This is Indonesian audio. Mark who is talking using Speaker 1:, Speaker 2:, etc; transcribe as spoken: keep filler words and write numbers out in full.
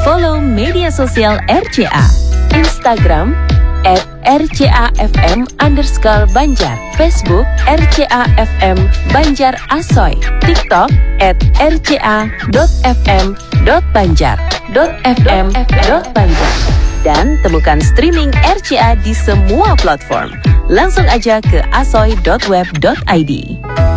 Speaker 1: Follow media sosial R C A. Instagram at rcafm underscore Banjar. Facebook R C A F M Banjar Asoy. TikTok at rca.fm.banjar. .fm Banjar. Dan temukan streaming R C A di semua platform. Langsung aja ke asoy dot web dot i d.